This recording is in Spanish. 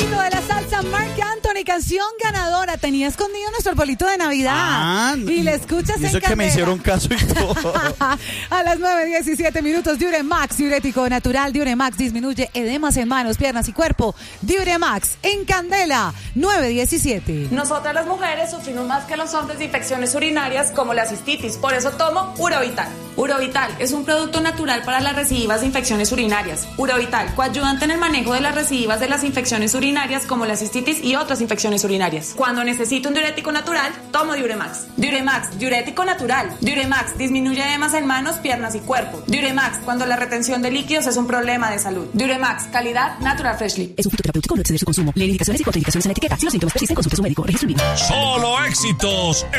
clásico de la salsa, Marc Anthony, canción ganadora. Tenía escondido nuestro arbolito de Navidad. Y le escuchas en eso que me hicieron caso y todo. A las 9:17 minutos, Diuremax, diurético natural. Diuremax disminuye edemas en manos, piernas y cuerpo. Diuremax en Candela, 9:17. Nosotras las mujeres sufrimos más que los hombres de infecciones urinarias como la cistitis. Por eso tomo Urovital. Urovital es un producto natural para las recidivas de infecciones urinarias. Urovital, coayudante en el manejo de las recidivas de las infecciones urinarias como la cistitis y otras infecciones urinarias. Cuando necesito un diurético natural, tomo Diuremax. Diuremax, diurético natural. Diuremax disminuye edemas en manos, piernas y cuerpo. Diuremax, cuando la retención de líquidos es un problema de salud. Diuremax, calidad Natural Freshly. Es un fitoterapéutico, no exceder su consumo. Lee indicaciones y contraindicaciones en la etiqueta. Si los síntomas persisten, consulte a su médico. Registro en línea. Solo éxitos.